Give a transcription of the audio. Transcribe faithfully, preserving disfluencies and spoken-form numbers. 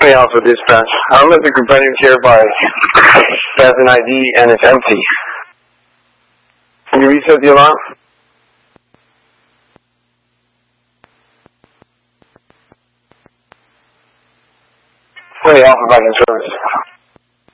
twenty Alpha Dispatch. I'm at the complainant here by has an I D and it's empty. Can you reset the alarm? twenty Alpha back in service.